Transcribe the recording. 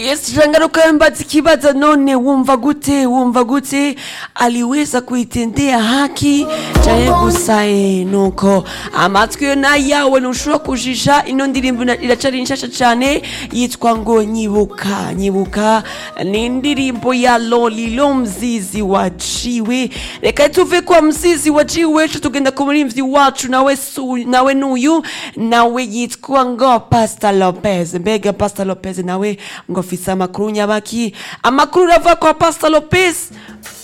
Yes, Rangaruka mbazi kibaza none wumva gute aliweza kuitendea haki chaye gusaye nuko amatwi yo na yawe nushobora kujisha ino ndirimbo iracari nshasha cyane yitwa ngo nyibuka ni indirimbo ya Lolilo mzizi waciwe reka tuve kwa mzizi waciwe tugenda ku murimvyi wacu nawe nuyu nawe yitwa ngo Pastor Lopez mbega Pastor Lopez nawe ngo fisa amakuru nyabaki amakuru rava kwa Pastor Lopez